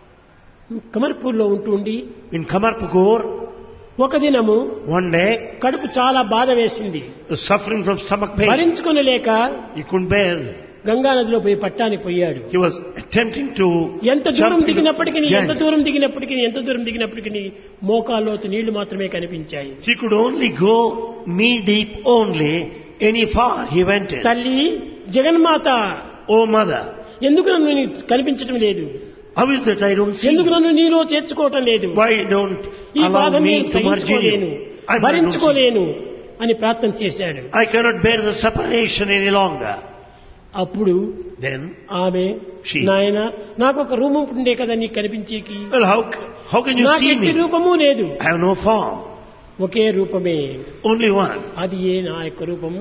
కమర్పూర్లో ఉంటూ ఉండి in Kamarpukur, ఒక దినము one day, కడుపు చాలా బాధ వేసింది. was suffering from stomach pain. భరించుకొనలేక He couldn't bear. Ganga నదిలో పోయి పట్టానికి పోయాడు. He was attempting to ఎంత దూరం jump into దిగినప్పటికీ Ganges. ఎంత దూరం దిగినప్పటికీ మోకాల్లోతు నీళ్లు మాత్రమే కనిపించాయి. He could only go knee deep only. Any far he went in. తల్లి జగన్మాత, Oh mother, ఎందుకు నన్ను నీకు కనిపించడం లేదు? how is that I don't see ఎందుకు you? నన్ను నీలో చేర్చుకోవటం లేదు? Why don't ఈ allow బాధ me నేను to merge in సహించుకోలేను, you? I don't see. భరించుకోలేను అని ప్రార్థన చేశాడు. I cannot bear the separation any longer. అప్పుడు Then, ఆమె She. నాయన నాకు ఒక రూపం ఉండే కదా నీకు కనిపించేకి, well, how can you నాకు see ఎట్టి me? రూపము లేదు, I have no form. ఒకే రూపమే, Only one. అది ఏ నా యొక్క రూపము,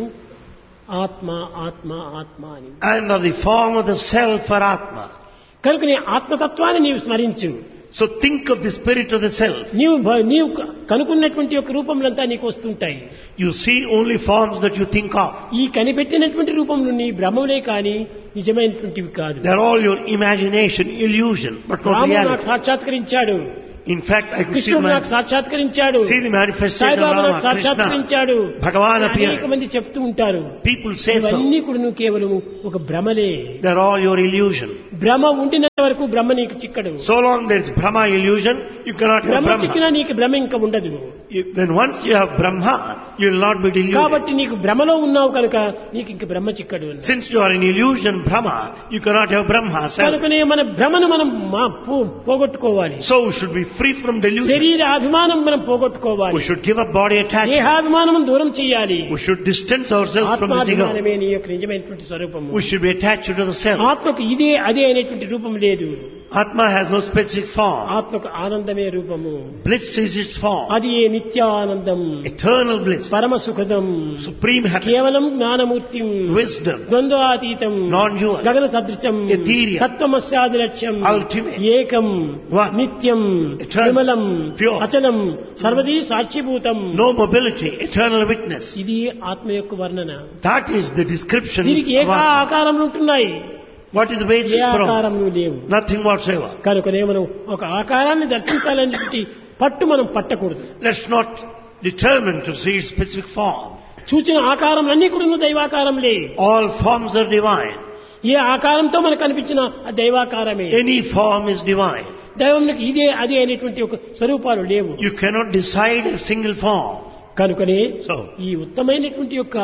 ఆత్మ ఆత్మ ఆత్మ అని. And of the form of the self or Atma. కనుక నీ ఆత్మతత్వాన్ని నీవు స్మరించు. So think of the spirit of the self. నీవు కనుక్కున్నటువంటి యొక్క రూపములంతా నీకు వస్తుంటాయి. You see only forms that you think of. ఈ కనిపెట్టినటువంటి రూపములు నీ భ్రమలే కానీ నిజమైనటువంటివి కాదు. They're all your imagination, illusion, but not రాముడు నాకు reality. సాక్షాత్కరించాడు, In fact, I could కృష్ణుడు నాకు సాక్షాత్కరించాడు, see the manifestation of Saibaba నాకు Rama, Krishna. సాక్షాత్కరించాడు. Bhagavan appeared. అనేక మంది చెప్తూ ఉంటారు. People say so. ఇవన్నీ కూడా నువ్వు కేవలం ఒక భ్రమలే. They're all your illusion. భ్రమ ఉండిన వరకు బ్రహ్మ నీకు చిక్కడు. So long there's Brahma illusion, you cannot have Brahma Brahma. చిక్కినా నీకు భ్రమ ఇంకా ఉండదు. Then once you have Brahma, you will not be deluded. కాబట్టి నీకు భ్రమలో ఉన్నావు కనుక నీకు ఇంక బ్రహ్మ చిక్కడు అని. Since you are in illusion, Brahma, you cannot have Brahma. Self. కనుకనే మన భ్రమను మనం పోగొట్టుకోవాలి. So we should be free from delusion. శరీర అభిమానం మనం పోగొట్టుకోవాలి. We should give up body attachment. దేహాభిమానం దూరం చేయాలి. We should distance ourselves from this ego. ఆత్మాభిమానమే నీ యొక్క నిజమైనటువంటి స్వరూపము. We should be attached to the self. ఆత్మకు ఇదే అదే అనేటువంటి రూపం లేదు. Atma has no specific form. ఆత్మకు ఆనందమే రూపము. Bliss is its form. అది ఏ నిత్యానందం, Eternal bliss. పరమ సుఖదం, Supreme happiness. కేవలం జ్ఞానమూర్తిం, Wisdom. ద్వంద్వాతీతం, Non-dual. గగన సదృశం, Ethereal. తత్వమస్యాది లక్ష్యం, Ultimate. ఏకం, One. నిత్యం, Eternal. విమలం, Pure. అచలం, సర్వదీ సాక్షిభూతం. No mobility. Eternal witness. ఇది ఆత్మ యొక్క వర్ణన. That is the description దీనికి of ఏక Atma. ఆకారములు ఉంటున్నాయి, What is the basis A for? ఆకారములు లేవు. Nothing whatsoever. కనుకనే మనం ఒక ఆకారాన్ని దర్శించాలనేటువంటి పట్టు మనం పట్టకూడదు. Let's not determine to see its specific form. చూచిన ఆకారములన్నీ కూడా దైవాకారంలే. All forms are divine. ఏ ఆకారంతో మనకు కనిపించిన ఆ దైవాకారమే. Any form is divine. దైవంకి ఇదే అదే అనేటువంటి ఒక స్వరూపాలు లేవు. You cannot decide a single form. కనుకనే So, ఈ ఉత్తమైనటువంటి యొక్క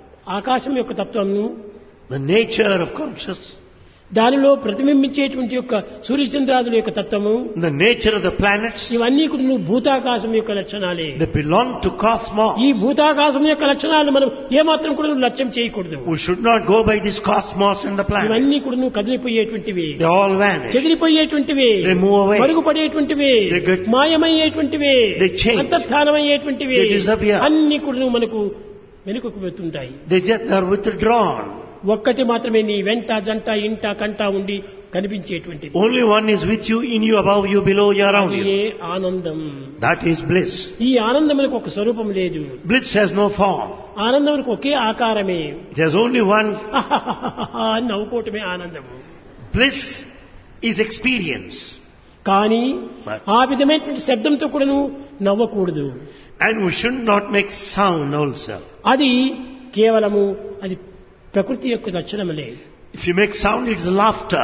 ఆకాశం యొక్క తత్వంను, the nature of consciousness, దానిలో ప్రతిబింబించేటువంటి యొక్క సూర్యచంద్రాదుల యొక్క తత్వము, the nature of the planets, ఇవన్నీ కూడా నువ్వు భూతాకాశం యొక్క లక్షణాలే. they belong to cosmos. ఈ భూతాకాశం యొక్క లక్షణాలను మనం ఏమాత్రం కూడా నువ్వు లక్ష్యం చేయకూడదు. We should not go by this cosmos and the ఇవన్నీ planets. కూడా నువ్వు కదిలిపోయేటువంటివి, They all vanish. చెదిరిపోయేటువంటివి, They move away. మరుగుపడేటువంటివి, They get- మాయమయ్యేటువంటివి, They change. అంతర్ధానమయ్యేటువంటివి, They disappear. అన్ని కూడా మనకు వెనుకకు వెళ్తుంటాయి. They are withdrawn. ఒక్కటి మాత్రమే నీ వెంట జంట ఇంట కంట ఉండి కనిపించేటువంటిది. Only one is with you, in you, above you, below you, around you. ఏ ఆనందం. That is bliss. ఈ ఆనందములకు ఒక స్వరూపం లేదు. Bliss has no form. ఆనందానికి ఒకే ఆకారమే. It has only one. నవ్వుకోవటమే ఆనందము. Bliss is experience. కానీ ఆ విధమైనటువంటి శబ్దంతో కూడాను నవ్వకూడదు. And we should not make sound also. అది కేవలము అది ప్రకృతి యొక్క లక్షణములే. If you make sound, it's laughter.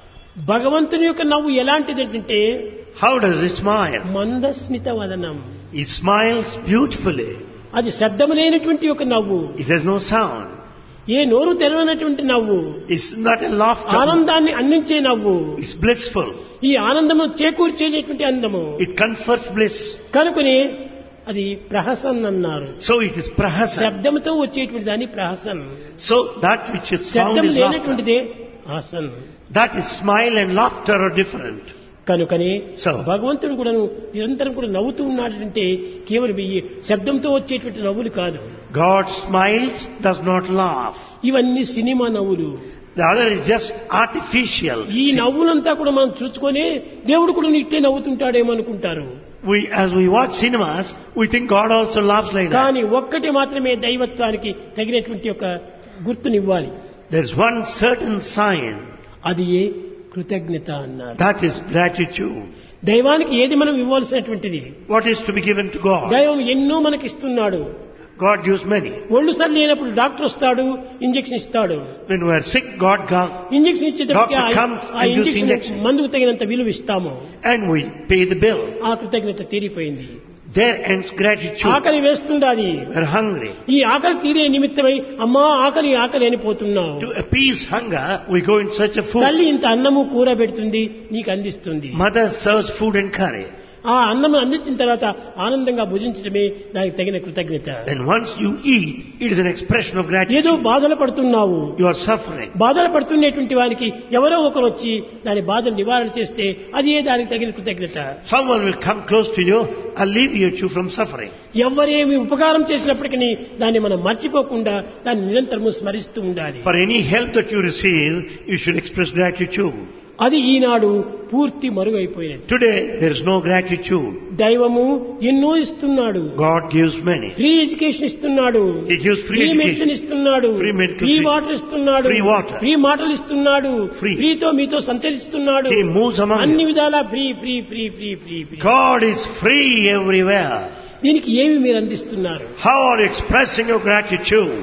భగవంతుని యొక్క నవ్వు ఎలాంటిదంటే How does he smile? Mandasmita Vadanam. He smiles beautifully. అది శబ్దము లేనటువంటి ఒక నవ్వు. It has no sound. ఏ నోరు తెరవనటువంటి నవ్వు. It's not a laughter. ఆనందాన్ని అందించే నవ్వు. It's blissful. ఈ ఆనందము చేకూర్చేటువంటి అందము. It confers bliss. కనుకనే అది ప్రహసన్ అన్నారు. So it is prahasan. శబ్దంతో వచ్చేటువంటి దాన్ని ప్రహసన్. So that which is sound శబ్దం is laughter. లేనటువంటిదే Haasan. That is smile and laughter are different. కనుకనే So భగవంతుడు కూడా నిరంతరం కూడా నవ్వుతూ ఉన్నాడంటే కేవలం ఈ శబ్దంతో వచ్చేటువంటి నవ్వులు కాదు. God smiles, does not laugh. ఇవన్నీ సినిమా నవ్వులు. The other is just artificial. ఈ నవ్వులంతా కూడా మనం చూసుకొని దేవుడు కూడా ఇట్టే నవ్వుతుంటాడేమో అనుకుంటారు. As we watch cinemas, we think God also laughs like that. కానీ ఒక్కటి మాత్రమే దైవత్వానికి తగినటువంటి ఒక గుర్తునివ్వాలి. There's one certain sign. అది కృతజ్ఞత అన్నారు. That is gratitude. దైవానికి ఏది మనం ఇవ్వాల్సినటువంటిది? What is to be given to God? దైవం ఎన్నో మనకి ఇస్తున్నాడు. God gives many. ఒళ్ళు సరి లేనప్పుడు డాక్టర్ వస్తాడు, ఇంజెక్షన్ ఇస్తాడు. When we are sick, God comes. Injection ఇచ్చేటప్పటికి Doctor comes ఆ and gives ఇంజెక్షన్ injection. మందుకు తగినంత విలువ ఇస్తాము. And we pay the bill. ఆ కృతజ్ఞత తీరిపోయింది. There ends gratitude. ఆకలి వేస్తుండాది. We are hungry. ఈ ఆకలి తీరే నిమిత్తమై అమ్మా ఆకలి ఆకలి అని పోతున్నావు. To appease hunger, we go in search of food. తల్లి ఇంత అన్నము కూర పెడుతుంది, నీకు అందిస్తుంది. Mother serves food and curry. ఆ అన్నం అందించిన తర్వాత ఆనందంగా భుజించడమే దానికి తగిన కృతజ్ఞత. Then once you eat, it is an expression of gratitude. ఏదో బాధలు పడుతున్నావు. You are suffering. బాధలు పడుతున్నటువంటి వారికి ఎవరో ఒకరు వచ్చి దాని బాధను నివారణ చేస్తే అది దానికి తగిన కృతజ్ఞత. Someone will come close to you, alleviate you from suffering. ఎవరేమి ఉపకారం చేసినప్పటికీ దాన్ని మనం మర్చిపోకుండా దాన్ని నిరంతరము స్మరిస్తూ ఉండాలి. For any help that you receive, you should express gratitude. అది ఈనాడు పూర్తి మరుగైపోయినది. Today, there is no gratitude. దైవము ఎన్నో ఇస్తున్నాడు. God gives many. Free education ఇస్తున్నాడు. He gives free medicine education. ఇస్తున్నాడు. Free medical, free free- water ఇస్తున్నాడు. free water. ఫ్రీ మాటలు ఇస్తున్నాడు. Free. ఫ్రీతో మీతో సంచరిస్తున్నాడు. He moves among అన్ని you. విధాలా free free free free free free. God is free everywhere. దీనికి ఏమి మీరు అందిస్తున్నారు? How are you expressing your gratitude?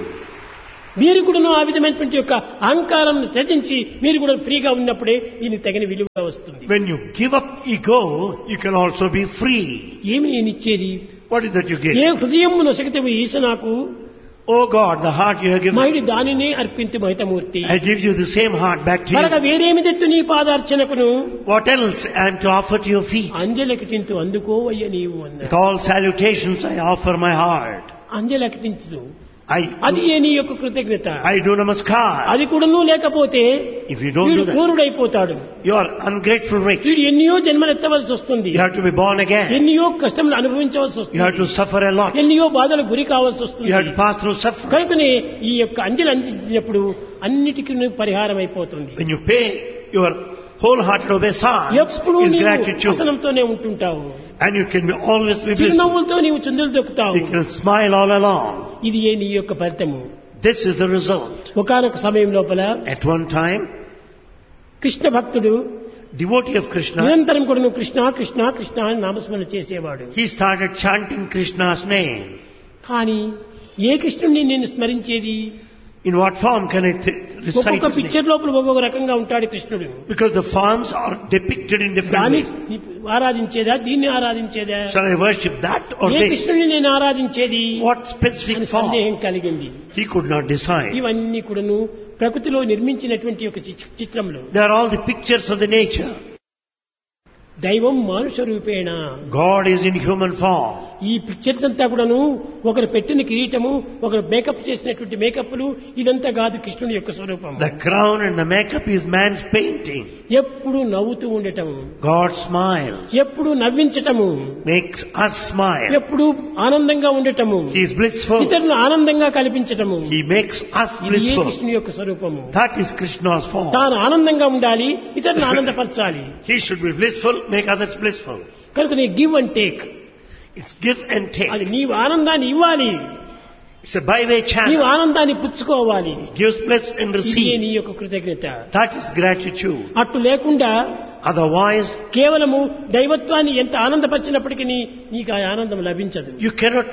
మీరు కూడాను ఆ విధమైనటువంటి యొక్క అహంకారం త్యజించి మీరు కూడా ఫ్రీగా ఉన్నప్పుడే దీనికి తగిన విలువ వస్తుంది. When you give up ego, you can also be free. ఏమి నేను ఇచ్చేది? What is that you give? ఏ హృదయం నొసగితే ఈశ నాకు Oh God, the heart you have given. మైడి దానినే అర్పించు మహితమూర్తి. I give you the same heart back to మరొక you. వేరేమి తెత్తు నీ పాదార్చనకును What else I am to offer to your feet? అంజలకిటింతు అందుకోవయ్య నీవు With అన్నాడు. all salutations, I offer my heart. అంజలకిటించు I అది నీ యొక్క కృతజ్ఞత. do namaskar. అది కూడాను లేకపోతే If you don't వీడు do that, క్రూరుడైపోతాడు. you are ungrateful rich. వీడు ఎన్నో జన్మలు ఎత్తవలసి వస్తుంది. You have to be born again. ఎన్నో కష్టములు అనుభవించవలసి You వస్తుంది. have to suffer a lot. ఎన్నో బాధలకు గురి కావాల్సి వస్తుంది. You have to pass through suffering. కనుకనే ఈ యొక్క అంజలి అందించినప్పుడు అన్నిటికీ పరిహారం అయిపోతుంది. When you pay your wholehearted obeisance, ఎప్పుడు is నీవు gratitude. హసనంతోనే ఉంటుంటావు. And you can be always be blissful. చిరునవ్వులతో నీవు చుందులు దొక్కుతావు. You can smile all along. ఇది నీ యొక్క ఫలితము. This is the result. ఒకానొక సమయం లోపల At one time, కృష్ణ భక్తుడు devotee of Krishna, నిరంతరం కూడా నువ్వు కృష్ణ కృష్ణ కృష్ణ అని నామస్మరణ చేసేవాడు. he started chanting Krishna's name. కానీ ఏ కృష్ణుడిని నేను స్మరించేది? In what form can I recite ఒక్కొక్క his name? పిక్చర్ లోపల ఒక్కొక్క రకంగా ఉంటాడు కృష్ణుడు. Because the forms are depicted in different దాన్ని ways. ఆరాధించేదా, దీన్ని ఆరాధించేదా? Shall I worship that or A this? కృష్ణుడిని నేను ఆరాధించేది What specific అని form? సందేహం కలిగింది. He could not decide. ఇవన్నీ కూడాను ప్రకృతిలో నిర్మించినటువంటి ఒక చిత్రములు. They are all the pictures of the nature. దైవం మానుష రూపేణ. God is in human form. ఈ పిక్చర్స్ అంతా కూడాను ఒకరు పెట్టిన కిరీటము, ఒకరు మేకప్ చేసినటువంటి మేకప్లు, ఇదంతా కాదు కృష్ణుడి యొక్క స్వరూపం. The crown and the makeup is man's painting. ఎప్పుడు నవ్వుతూ ఉండటము, God smiles, ఎప్పుడు నవ్వించటము, makes us smile. ఎప్పుడు ఆనందంగా ఉండటము, He is blissful. ఇతరులను ఆనందంగా కల్పించటము, He makes us ఇది ఏ blissful. కృష్ణుడి యొక్క స్వరూపము. That is Krishna's form. తాను ఆనందంగా ఉండాలి, ఇతరులను ఆనందపరచాలి. He should be blissful, make others blissful. కనుక నీ give and take, It's give and take. అది నీవు ఆనందాన్ని ఇవ్వాలి, It's a byway నీవు channel. ఆనందాన్ని పుచ్చుకోవాలి. He gives bless and ఇది receive. నీ యొక్క కృతజ్ఞత. That is gratitude. అట్టు లేకుండా Otherwise, కేవలము దైవత్వాన్ని ఎంత ఆనందపరిచినప్పటికీ నీకు ఆ ఆనందం లభించదు. you cannot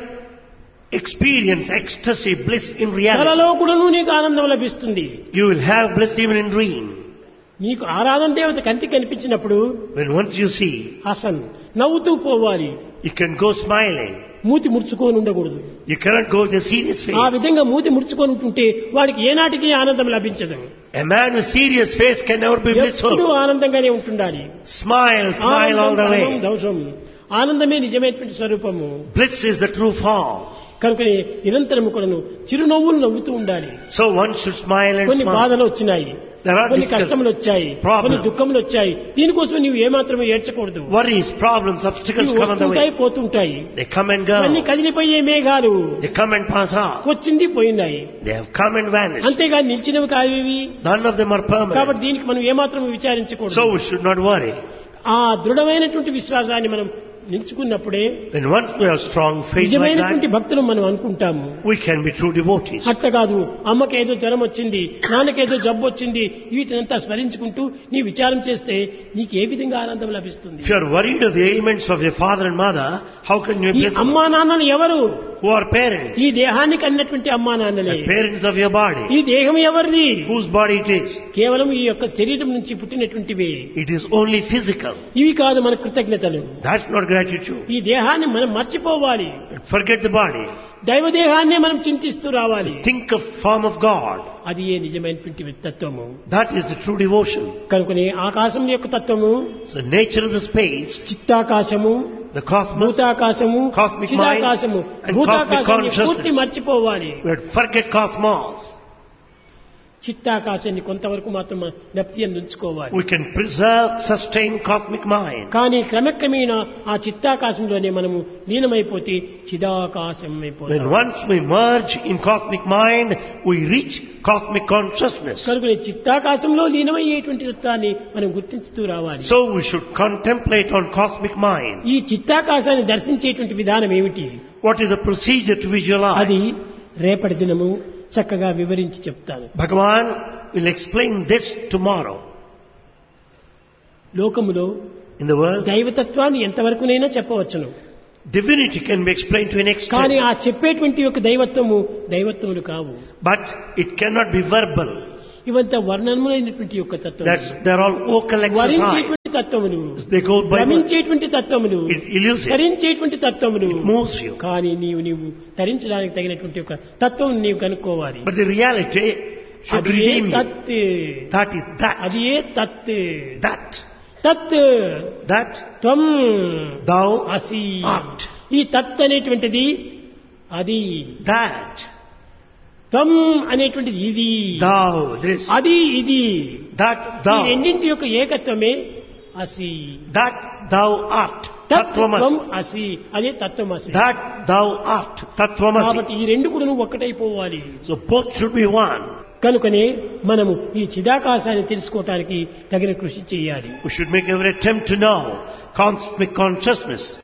experience ecstasy, bliss in reality. కలలో కూడాను నీకు ఆనందం లభిస్తుంది. You will have bliss even in dream. నీకు ఆరాధన దేవత కంటికి కనిపించినప్పుడు When once you see, Hasan నవ్వుతూ పోవాలి. you can go smiling. మూతి ముడుచుకొని ఉండకూడదు. You cannot go with a serious ఆ face. విధంగా మూతి ముడుచుకొని ఉంటుంటే వాడికి ఏనాటికి ఆనందం లభించదు. A man with serious face can never be ఎప్పుడూ blissful. ఆనందంగానే ఉంటుండాలి. Smile, smile all the way. దోషం ఆనందమే నిజమైనటువంటి స్వరూపము. Bliss is the true form. కనుకనే నిరంతరము కూడాను చిరునవ్వులు నవ్వుతూ ఉండాలి. So one should smile and కొన్ని smile. బాధలు వచ్చినాయి, There are కొన్ని difficult కష్టములు వచ్చాయి, problems. కొన్ని దుఃఖములు వచ్చాయి. దీనికోసం నీవు ఏమాత్రమే ఏడ్చకూడదు. Worries, problems, obstacles ఇవి come on the వస్తుంటాయి way. పోతుంటాయి. They come and ఇవన్నీ go. కదిలిపోయే మేఘాలు. They come and pass off. వచ్చింది పోయినాయి. They have come and vanished. అంతేగాని నిలిచినవి కావి. None of them are కాబట్టి permanent. దీనికి మనం ఏమాత్రం విచారించకూడదు. So we should not worry. ఆ దృఢమైనటువంటి విశ్వాసాన్ని మనం నిలుచుకున్నప్పుడే When once we have strong faith like నిజమైనటువంటి that, భక్తులు మనం అనుకుంటాము. we can be true devotees. అట్ట కాదు, అమ్మకేదో జ్వరం వచ్చింది, నాన్నకేదో జబ్బు వచ్చింది, వీటినంతా స్మరించుకుంటూ నీ విచారం చేస్తే నీకు ఏ విధంగా ఆనందం లభిస్తుంది? If you are worried of the ailments of your father and mother, how can you ఈ bless them? అమ్మా నాన్నలు ఎవరు? Who are parents? ఈ దేహానికి అన్నటువంటి అమ్మా నాన్నలే. The parents of your body. ఈ దేహం ఎవరిది? Whose body it is? కేవలం ఈ యొక్క శరీరం నుంచి పుట్టినటువంటివి. It is only physical. ఇవి కాదు మన కృతజ్ఞతలు. That's not gratitude. ఈ దేహాన్ని మనం మర్చిపోవాలి. Forget the body. దైవ దేహాన్నే మనం చింతిస్తూ రావాలి. Think of form of God. అది ఏ నిజమైనటువంటి తత్వము. That is the true devotion. కనుకనే ఆకాశం యొక్క తత్వము, The nature of the space, చిత్తాకాశము, the cosmos, భూతాకాశము, cosmic mind, చిదాకాశము, and భూతాకాశాన్ని cosmic పూర్తి consciousness. మర్చిపోవాలి. we have to forget cosmos. చిత్తాకాశాన్ని కొంతవరకు మాత్రం జ్ఞప్తి ఉంచుకోవాలి. We can preserve, sustain cosmic mind. కానీ క్రమక్రమేణా ఆ చిత్తాకాశంలోనే మనము లీనమైపోతే చిదాకాశం When అయిపోతాం. once we merge in cosmic mind, we reach cosmic consciousness. కనుక చిత్తాకాశంలో లీనమయ్యేటువంటి తత్వాన్ని మనం గుర్తించుతూ రావాలి. So we should contemplate on cosmic mind. ఈ చిత్తాకాశాన్ని దర్శించేటువంటి విధానం ఏమిటి? What is the procedure to visualize? అది రేపటి దినము చక్కగా వివరించి చెప్తాను. Bhagavan will explain this tomorrow. లోకములో In the world, దైవతత్వాన్ని ఎంతవరకునైనా చెప్పవచ్చును. divinity can be explained to an కానీ extent, ఆ చెప్పేటువంటి యొక్క దైవత్వములు కావు. but it cannot be verbal. ఇవంతా వర్ణనములైనటువంటి యొక్క తత్వం. They're all vocal exercise. వరించేటువంటి తత్వములు, They go by word. భ్రమించేటువంటి తత్వములు, It's illusive. తరించేటువంటి తత్వములు. It moves you. కానీ నీవు తరించడానికి తగినటువంటి ఒక తత్వం నీవు కనుక్కోవాలి. But the reality should అది ఏ redeem you. తత్, That is that. అది ఏ తత్, That. తత్ That త్వం thou అసి. art. ఈ తత్ అనేటువంటిది అది, That త్వం అనేటువంటిది ఇది, thou this. అది ఇది. That ఈ thou. రెండింటి యొక్క ఏకత్వమే అసి. That thou art. తత్వం Tattvamasi. అసి, అదే తత్వం అసి. That thou art. Tattvamasi. కాబట్టి ఈ రెండు కూడా నువ్వు ఒక్కటైపోవాలి. So both should be one. కనుకనే మనము ఈ చిదాకాశాన్ని తెలుసుకోవటానికి తగిన కృషి చేయాలి. We should make every attempt to know cosmic consciousness.